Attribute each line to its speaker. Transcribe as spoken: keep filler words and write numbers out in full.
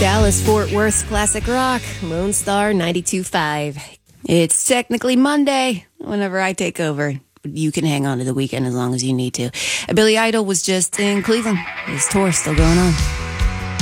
Speaker 1: Dallas Fort Worth classic rock, Lone Star ninety-two point five. It's technically Monday whenever I take over. You can hang on to the weekend as long as you need to. Billy Idol was just in Cleveland. His tour still going on.